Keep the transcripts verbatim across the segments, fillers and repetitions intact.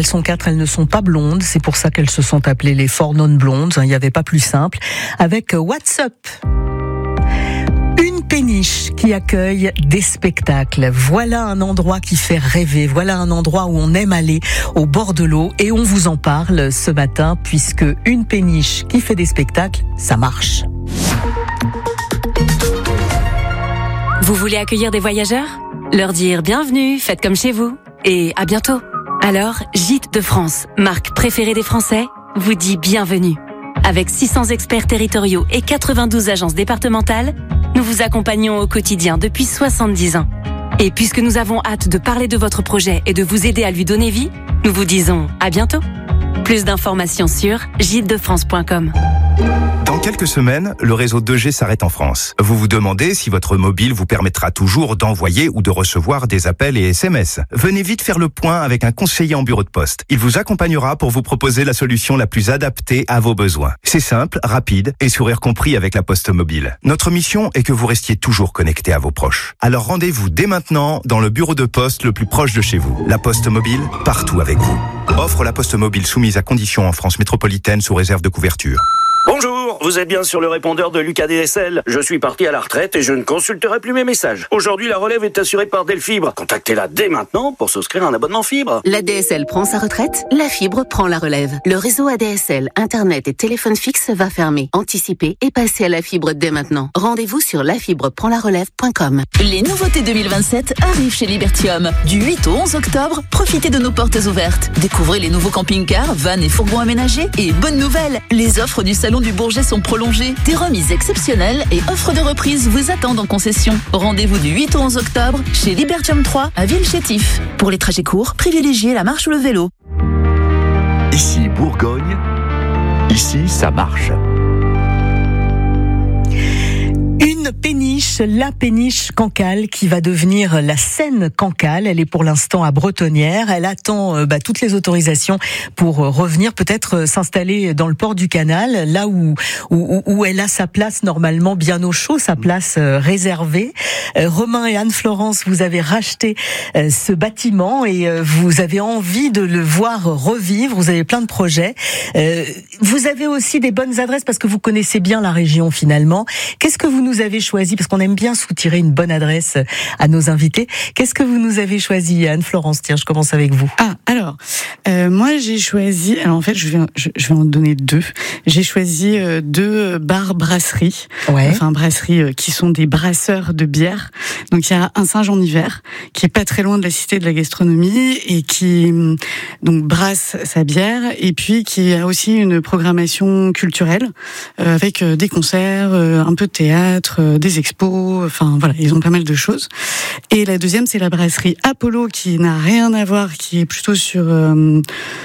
Elles sont quatre, elles ne sont pas blondes, c'est pour ça qu'elles se sont appelées les Four Non Blondes, il n'y avait pas plus simple, avec What's Up. Une péniche qui accueille des spectacles. Voilà un endroit qui fait rêver. Voilà un endroit où on aime aller au bord de l'eau. Et on vous en parle ce matin puisque une péniche qui fait des spectacles, ça marche. Vous voulez accueillir des voyageurs ? Leur dire bienvenue, faites comme chez vous. Et à bientôt. Alors, Gîtes de France, marque préférée des Français, vous dit bienvenue. Avec six cents experts territoriaux et quatre-vingt-douze agences départementales, nous vous accompagnons au quotidien depuis soixante-dix ans. Et puisque nous avons hâte de parler de votre projet et de vous aider à lui donner vie, nous vous disons à bientôt. Plus d'informations sur gîtes de france point com. Dans quelques semaines, le réseau deux G s'arrête en France. Vous vous demandez si votre mobile vous permettra toujours d'envoyer ou de recevoir des appels et S M S. Venez vite faire le point avec un conseiller en bureau de poste. Il vous accompagnera pour vous proposer la solution la plus adaptée à vos besoins. C'est simple, rapide et sourire compris avec la Poste Mobile. Notre mission est que vous restiez toujours connecté à vos proches. Alors rendez-vous dès maintenant dans le bureau de poste le plus proche de chez vous. La Poste Mobile, partout avec vous. Offre la Poste Mobile soumise à conditions en France métropolitaine sous réserve de couverture. Bonjour, vous êtes bien sur le répondeur de Lucas D S L. Je suis parti à la retraite et je ne consulterai plus mes messages. Aujourd'hui, la relève est assurée par Delfibre. Contactez-la dès maintenant pour souscrire un abonnement fibre. La D S L prend sa retraite, la fibre prend la relève. Le réseau A D S L, Internet et téléphone fixe va fermer. Anticipez et passez à la fibre dès maintenant. Rendez-vous sur la fibre prend la relève point com. Les nouveautés deux mille vingt-sept arrivent chez Libertium. Du huit au onze octobre, profitez de nos portes ouvertes. Découvrez les nouveaux camping-cars, vannes et fourgons aménagés. Et bonne nouvelle, les offres du salon du Bourget sont prolongées. Des remises exceptionnelles et offres de reprise vous attendent en concession. Rendez-vous du huit au onze octobre chez Libertium trois à Villechétif. Pour les trajets courts, privilégiez la marche ou le vélo. Ici Bourgogne, ici ça marche. Une péniche, la péniche Cancale qui va devenir la Seine Cancale. Elle est pour l'instant à Bretonnière. Elle attend euh, bah, toutes les autorisations pour euh, revenir, peut-être euh, s'installer dans le port du Canal, là où, où, où elle a sa place normalement bien au chaud, sa place euh, réservée. Euh, Romain et Anne-Florence, vous avez racheté euh, ce bâtiment et euh, vous avez envie de le voir revivre. Vous avez plein de projets. Euh, vous avez aussi des bonnes adresses parce que vous connaissez bien la région finalement. Qu'est-ce que vous nous avez choisi, parce qu'on aime bien soutirer une bonne adresse à nos invités. Qu'est-ce que vous nous avez choisi, Anne-Florence? Tiens, je commence avec vous. Ah, alors, euh, moi j'ai choisi, alors en fait je vais, je, je vais en donner deux. J'ai choisi euh, deux bars-brasseries, ouais. enfin brasseries euh, qui sont des brasseurs de bière. Donc il y a un Saint-Jean-d'Hiver, qui est pas très loin de la Cité de la Gastronomie, et qui donc brasse sa bière, et puis qui a aussi une programmation culturelle, euh, avec euh, des concerts, euh, un peu de théâtre, des expos, enfin voilà, ils ont pas mal de choses. Et la deuxième, c'est la brasserie Apollo, qui n'a rien à voir, qui est plutôt sur euh,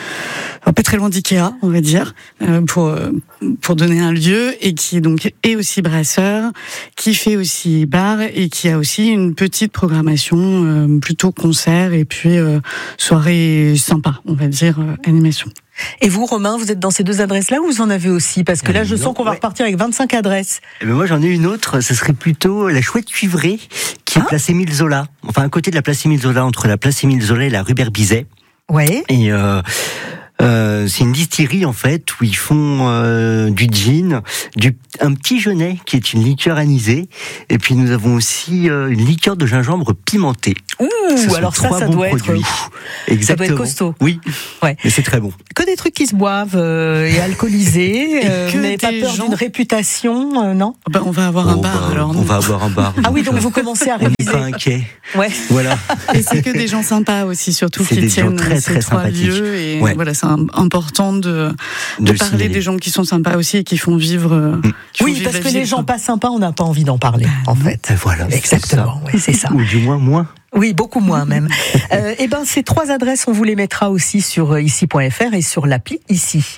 pas très loin d'Ikea, on va dire, euh, pour pour donner un lieu, et qui donc est aussi brasseur, qui fait aussi bar, et qui a aussi une petite programmation euh, plutôt concert, et puis euh, soirée sympa, on va dire, euh, animation. Et vous, Romain, vous êtes dans ces deux adresses-là ou vous en avez aussi? Parce que là, je non, sens qu'on va ouais. repartir avec vingt-cinq adresses. Et ben moi, j'en ai une autre. Ce serait plutôt la Chouette Cuivrée, qui ah. est place Émile Zola. Enfin, à côté de la place Émile Zola, entre la place Émile Zola et la rue Berbizet. Ouais. Et euh, euh, c'est une distillerie, en fait, où ils font euh, du gin, du, un petit genêt, qui est une liqueur anisée. Et puis, nous avons aussi euh, une liqueur de gingembre pimentée. Ouh, alors ça, ça bons doit produits. être... Exactement. Ça doit être costaud. Oui, ouais. Mais c'est très bon. Que des trucs qui se boivent euh, et alcoolisés. Euh, vous n'avez pas peur gens... d'une réputation, euh, non? Ben, on va avoir oh, un bar, bah, alors. On non. va avoir un bar. Ah oui, donc vous commencez à réviser. On n'est pas inquiet. Ouais. Voilà. Et c'est que des gens sympas aussi, surtout, c'est qui des tiennent gens très, ces très trois sympathiques. lieux. Et ouais. voilà, c'est important de, de, de parler signaler. des gens qui sont sympas aussi et qui font vivre. Mmh. Qui oui, font parce vivre que la les ville, gens quoi. pas sympas, on n'a pas envie d'en parler, bah, en fait. Et voilà. Exactement, oui, c'est ça. Ou du moins moins. Oui, beaucoup moins même. euh, et ben, ces trois adresses, on vous les mettra aussi sur ici point f r et sur l'appli Ici.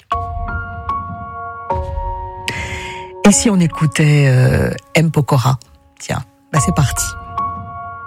Et si on écoutait euh, M. Pokora? Tiens, bah c'est parti.